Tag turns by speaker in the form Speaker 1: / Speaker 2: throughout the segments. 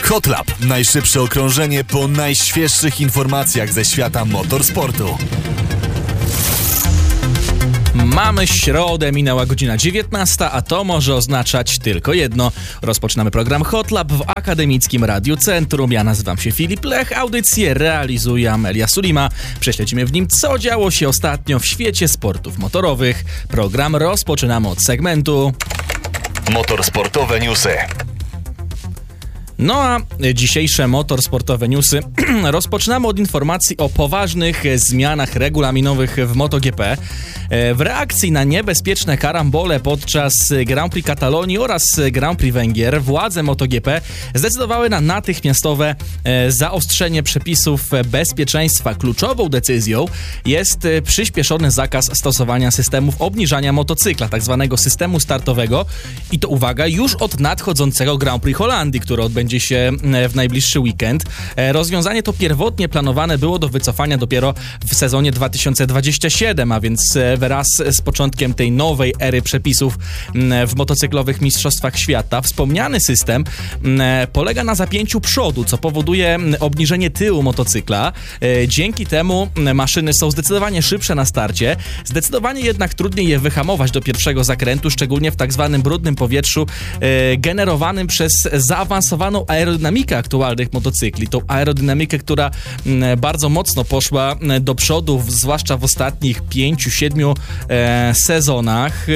Speaker 1: Hotlap. Najszybsze okrążenie po najświeższych informacjach ze świata motorsportu.
Speaker 2: Mamy środę, minęła godzina 19, a to może oznaczać tylko jedno. Rozpoczynamy program Hotlap w Akademickim Radiu Centrum. Ja nazywam się Filip Lech, audycję realizuje Amelia Sulima. Prześledzimy w nim, co działo się ostatnio w świecie sportów motorowych. Program rozpoczynamy od segmentu
Speaker 1: Motorsportowe newsy.
Speaker 2: No a dzisiejsze motorsportowe newsy rozpoczynamy od informacji o poważnych zmianach regulaminowych w MotoGP. W reakcji na niebezpieczne karambole podczas Grand Prix Katalonii oraz Grand Prix Węgier władze MotoGP zdecydowały na natychmiastowe zaostrzenie przepisów bezpieczeństwa. Kluczową decyzją jest przyspieszony zakaz stosowania systemów obniżania motocykla, tak zwanego systemu startowego, i to uwaga, już od nadchodzącego Grand Prix Holandii, który odbędzie się w najbliższy weekend. Rozwiązanie to pierwotnie planowane było do wycofania dopiero w sezonie 2027, a więc wraz z początkiem tej nowej ery przepisów w motocyklowych mistrzostwach świata. Wspomniany system polega na zapięciu przodu, co powoduje obniżenie tyłu motocykla. Dzięki temu maszyny są zdecydowanie szybsze na starcie, zdecydowanie jednak trudniej je wyhamować do pierwszego zakrętu, szczególnie w tak zwanym brudnym powietrzu generowanym przez zaawansowaną aerodynamikę aktualnych motocykli. Tą aerodynamikę, która bardzo mocno poszła do przodu, zwłaszcza w ostatnich 5-7 sezonach.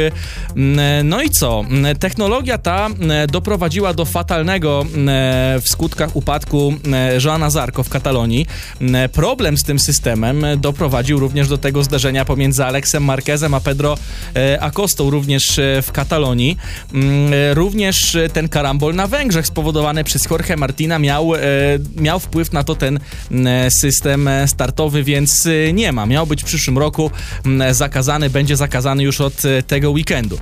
Speaker 2: No i co? Technologia ta doprowadziła do fatalnego w skutkach upadku Joana Zarco w Katalonii. Problem z tym systemem doprowadził również do tego zderzenia pomiędzy Alexem Marquezem a Pedro Acostą również w Katalonii. Również ten karambol na Węgrzech spowodowany przez Jorge Martina miał wpływ na to ten system startowy, więc nie ma. Miał być w przyszłym roku zakazany, będzie zakazany już od tego weekendu.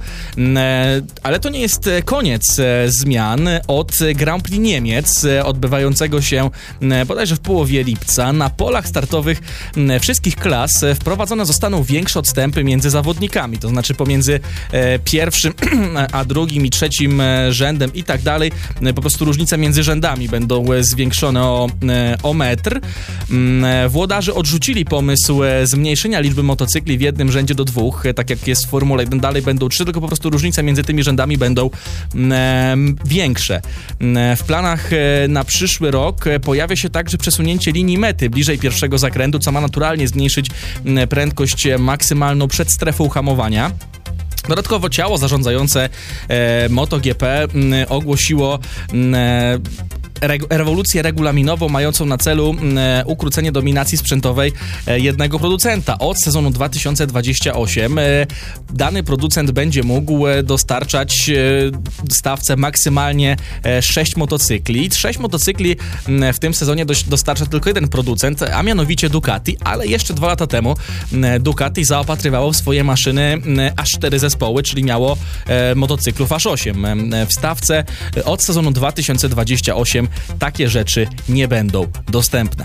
Speaker 2: Ale to nie jest koniec zmian. Od Grand Prix Niemiec odbywającego się bodajże w połowie lipca na polach startowych wszystkich klas wprowadzone zostaną większe odstępy między zawodnikami, to znaczy pomiędzy pierwszym a drugim i trzecim rzędem i tak dalej. Po prostu różnice między rzędami będą zwiększone o metr. Włodarze odrzucili pomysł zmniejszenia liczby motocykli w jednym rzędzie do 2, tak jak jest w Formule 1. Dalej będą 3, tylko po prostu różnice między tymi rzędami będą większe. W planach na przyszły rok pojawia się także przesunięcie linii mety bliżej pierwszego zakrętu, co ma naturalnie zmniejszyć prędkość maksymalną przed strefą hamowania. Dodatkowo ciało zarządzające MotoGP ogłosiło rewolucję regulaminową mającą na celu ukrócenie dominacji sprzętowej jednego producenta. Od sezonu 2028 dany producent będzie mógł dostarczać stawce maksymalnie 6 motocykli. 6 motocykli w tym sezonie dostarcza tylko jeden producent, a mianowicie Ducati, ale jeszcze 2 lata temu Ducati zaopatrywało w swoje maszyny aż 4 zespoły, czyli miało motocyklów aż 8. W stawce od sezonu 2028 takie rzeczy nie będą dostępne.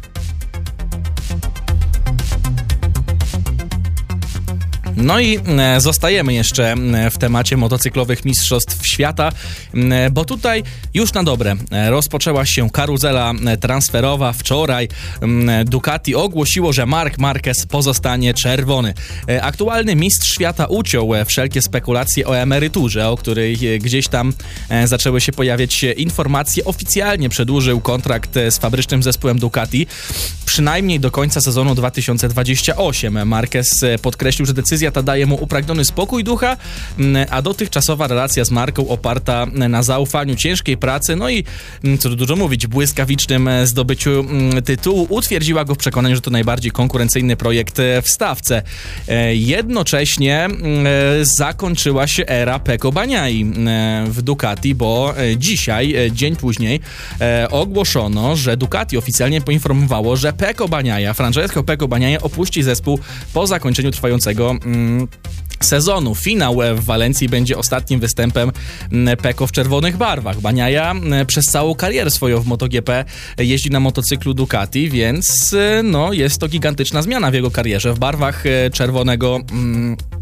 Speaker 2: No i zostajemy jeszcze w temacie motocyklowych mistrzostw świata, bo tutaj już na dobre rozpoczęła się karuzela transferowa. Wczoraj Ducati ogłosiło, że Marc Marquez pozostanie czerwony. Aktualny mistrz świata uciął wszelkie spekulacje o emeryturze, o której gdzieś tam zaczęły się pojawiać informacje. Oficjalnie przedłużył kontrakt z fabrycznym zespołem Ducati przynajmniej do końca sezonu 2028. Marquez podkreślił, że decyzja ta daje mu upragniony spokój ducha, a dotychczasowa relacja z marką oparta na zaufaniu, ciężkiej pracy, no i co tu dużo mówić, błyskawicznym zdobyciu tytułu utwierdziła go w przekonaniu, że to najbardziej konkurencyjny projekt w stawce. Jednocześnie zakończyła się era Pecco Bagnai w Ducati, bo dzisiaj, dzień później, ogłoszono, że Ducati oficjalnie poinformowało, że Francesco Pecco Bagnaia opuści zespół po zakończeniu trwającego sezonu. Finał w Walencji będzie ostatnim występem Pecco w czerwonych barwach. Bagnaia przez całą karierę swoją w MotoGP jeździ na motocyklu Ducati, więc no, jest to gigantyczna zmiana w jego karierze. W barwach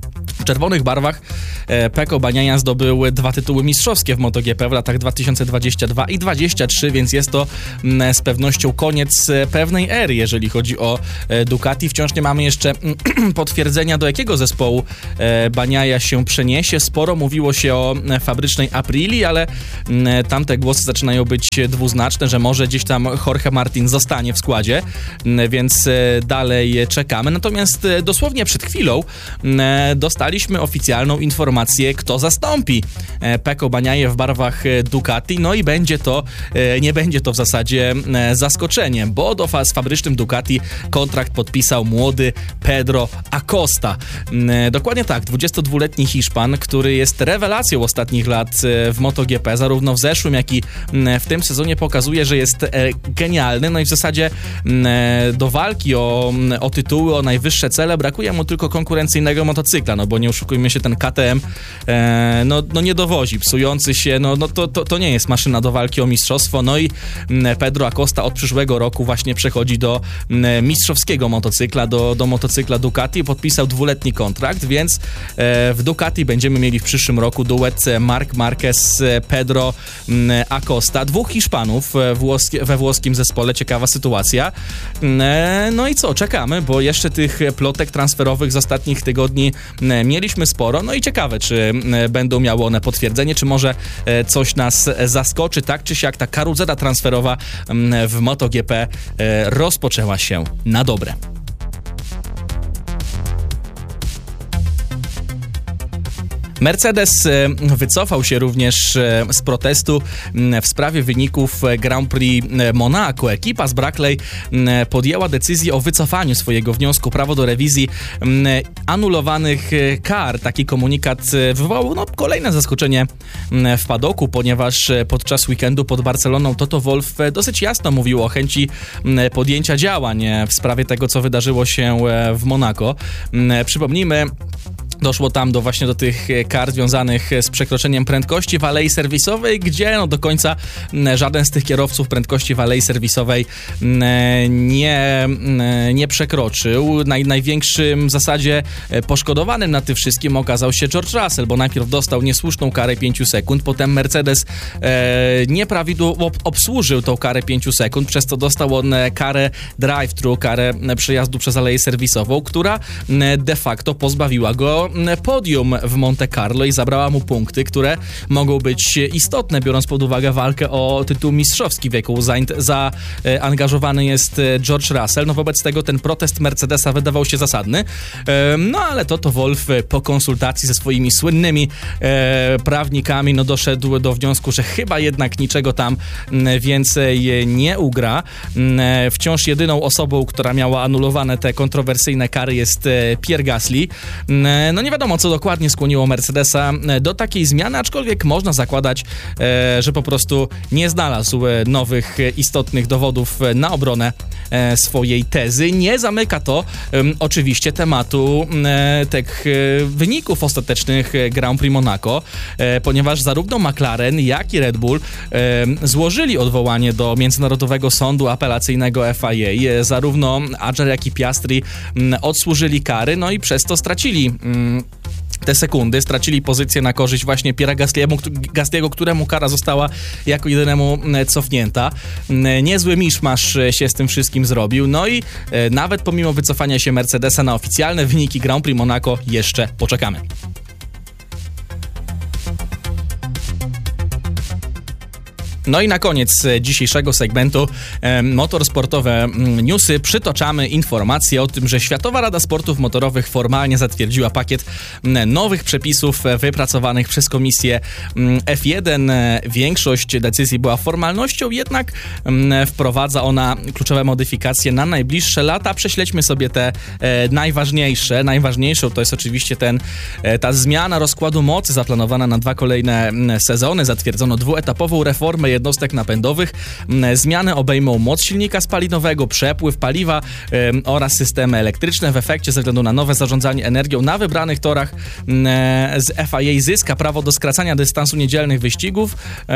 Speaker 2: czerwonych barwach Pecco Bagnaia zdobył 2 tytuły mistrzowskie w MotoGP w latach 2022 i 2023, więc jest to z pewnością koniec pewnej ery, jeżeli chodzi o Ducati. Wciąż nie mamy jeszcze potwierdzenia, do jakiego zespołu Bagnaia się przeniesie. Sporo mówiło się o fabrycznej Aprili, ale tamte głosy zaczynają być dwuznaczne, że może gdzieś tam Jorge Martin zostanie w składzie, więc dalej czekamy. Natomiast dosłownie przed chwilą dostaliśmy oficjalną informację, kto zastąpi Pecco Bagnaia w barwach Ducati, no i nie będzie to w zasadzie zaskoczenie, bo z fabrycznym Ducati kontrakt podpisał młody Pedro Acosta. Dokładnie tak, 22-letni Hiszpan, który jest rewelacją ostatnich lat w MotoGP, zarówno w zeszłym, jak i w tym sezonie pokazuje, że jest genialny, no i w zasadzie do walki o tytuły, o najwyższe cele brakuje mu tylko konkurencyjnego motocykla, no bo nie oszukujmy się, ten KTM no nie dowozi, psujący się, to nie jest maszyna do walki o mistrzostwo, no i Pedro Acosta od przyszłego roku właśnie przechodzi do mistrzowskiego motocykla, do motocykla Ducati, podpisał 2-letni kontrakt, więc w Ducati będziemy mieli w przyszłym roku duet Marc Marquez, Pedro Acosta, 2 Hiszpanów we włoskim zespole, ciekawa sytuacja. No i co, czekamy, bo jeszcze tych plotek transferowych z ostatnich tygodni mieliśmy sporo, no i ciekawe, czy będą miały one potwierdzenie, czy może coś nas zaskoczy. Tak czy siak ta karuzela transferowa w MotoGP rozpoczęła się na dobre. Mercedes wycofał się również z protestu w sprawie wyników Grand Prix Monaco. Ekipa z Brackley podjęła decyzję o wycofaniu swojego wniosku. Prawo do rewizji anulowanych kar. Taki komunikat wywołał kolejne zaskoczenie w padoku, ponieważ podczas weekendu pod Barceloną Toto Wolff dosyć jasno mówił o chęci podjęcia działań w sprawie tego, co wydarzyło się w Monaco. Przypomnijmy, doszło tam właśnie do tych kar związanych z przekroczeniem prędkości w alei serwisowej, gdzie do końca żaden z tych kierowców prędkości w alei serwisowej nie przekroczył. Największym w zasadzie poszkodowanym na tym wszystkim okazał się George Russell, bo najpierw dostał niesłuszną karę 5 sekund, potem Mercedes nieprawidłowo obsłużył tą karę 5 sekund, przez co dostał on karę drive-thru, karę przejazdu przez aleję serwisową, która de facto pozbawiła go podium w Monte Carlo i zabrała mu punkty, które mogą być istotne, biorąc pod uwagę walkę o tytuł mistrzowski, w jaką zaangażowany jest George Russell. No wobec tego ten protest Mercedesa wydawał się zasadny, no ale Toto Wolff po konsultacji ze swoimi słynnymi prawnikami doszedł do wniosku, że chyba jednak niczego tam więcej nie ugra. Wciąż jedyną osobą, która miała anulowane te kontrowersyjne kary, jest Pierre Gasly. No nie wiadomo, co dokładnie skłoniło Mercedesa do takiej zmiany, aczkolwiek można zakładać, że po prostu nie znalazł nowych, istotnych dowodów na obronę swojej tezy. Nie zamyka to oczywiście tematu tych wyników ostatecznych Grand Prix Monaco, ponieważ zarówno McLaren, jak i Red Bull złożyli odwołanie do Międzynarodowego Sądu Apelacyjnego FIA. Zarówno Adger, jak i Piastri odsłużyli kary, no i przez to stracili te sekundy, stracili pozycję na korzyść właśnie Pierre'a Gasly'ego, któremu kara została jako jedynemu cofnięta. Niezły miszmasz się z tym wszystkim zrobił, no i nawet pomimo wycofania się Mercedesa na oficjalne wyniki Grand Prix Monaco jeszcze poczekamy. No i na koniec dzisiejszego segmentu motorsportowe newsy przytoczamy informację o tym, że Światowa Rada Sportów Motorowych formalnie zatwierdziła pakiet nowych przepisów wypracowanych przez komisję F1. Większość decyzji była formalnością, jednak wprowadza ona kluczowe modyfikacje na najbliższe lata. Prześledźmy sobie te najważniejsze. Najważniejszą to jest oczywiście ta zmiana rozkładu mocy zaplanowana na 2 kolejne sezony. Zatwierdzono dwuetapową reformę jednostek napędowych. Zmiany obejmą moc silnika spalinowego, przepływ paliwa oraz systemy elektryczne. W efekcie, ze względu na nowe zarządzanie energią na wybranych torach, z FIA zyska prawo do skracania dystansu niedzielnych wyścigów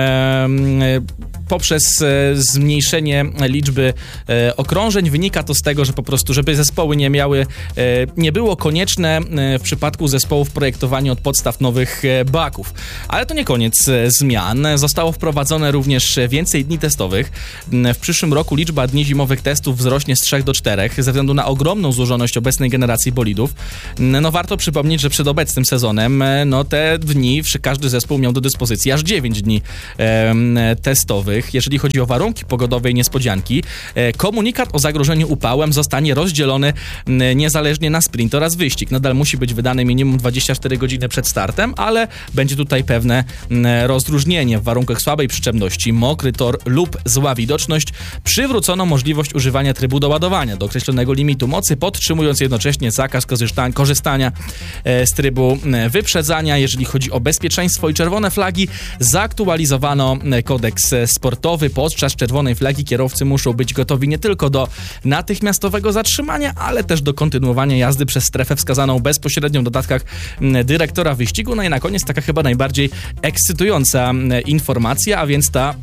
Speaker 2: poprzez zmniejszenie liczby okrążeń. Wynika to z tego, że po prostu, żeby zespoły nie było konieczne w przypadku zespołów projektowanie od podstaw nowych baków. Ale to nie koniec zmian. Zostało wprowadzone również więcej dni testowych. W przyszłym roku liczba dni zimowych testów wzrośnie z 3 do 4 ze względu na ogromną złożoność obecnej generacji bolidów. No warto przypomnieć, że przed obecnym sezonem te dni każdy zespół miał do dyspozycji aż 9 dni testowych. Jeżeli chodzi o warunki pogodowe i niespodzianki, komunikat o zagrożeniu upałem zostanie rozdzielony niezależnie na sprint oraz wyścig. Nadal musi być wydany minimum 24 godziny przed startem, ale będzie tutaj pewne rozróżnienie. W warunkach słabej przyczepności, mokry tor lub zła widoczność przywrócono możliwość używania trybu doładowania do określonego limitu mocy, podtrzymując jednocześnie zakaz korzystania z trybu wyprzedzania. Jeżeli chodzi o bezpieczeństwo i czerwone flagi, zaaktualizowano kodeks sportowy. Podczas czerwonej flagi kierowcy muszą być gotowi nie tylko do natychmiastowego zatrzymania, ale też do kontynuowania jazdy przez strefę wskazaną bezpośrednio w dodatkach dyrektora wyścigu. No i na koniec taka chyba najbardziej ekscytująca informacja, a więc ta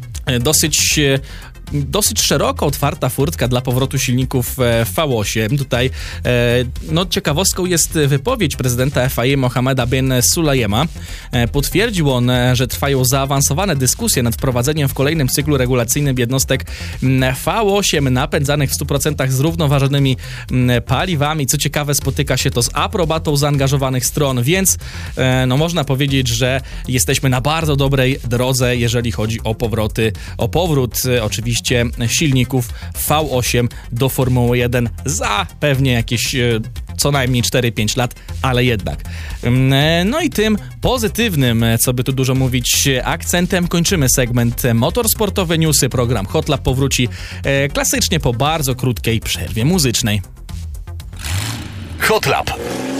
Speaker 2: dosyć szeroko otwarta furtka dla powrotu silników V8. Tutaj ciekawostką jest wypowiedź prezydenta FIA Mohameda bin Sulayema. Potwierdził on, że trwają zaawansowane dyskusje nad wprowadzeniem w kolejnym cyklu regulacyjnym jednostek V8 napędzanych w 100% zrównoważonymi paliwami. Co ciekawe, spotyka się to z aprobatą zaangażowanych stron, więc można powiedzieć, że jesteśmy na bardzo dobrej drodze, jeżeli chodzi o powrót oczywiście silników V8 do Formuły 1 za pewnie jakieś co najmniej 4-5 lat, ale jednak. No i tym pozytywnym, co by tu dużo mówić, akcentem kończymy segment Motorsportowe Newsy. Program Hot Lap powróci klasycznie po bardzo krótkiej przerwie muzycznej.
Speaker 1: Hot Lap.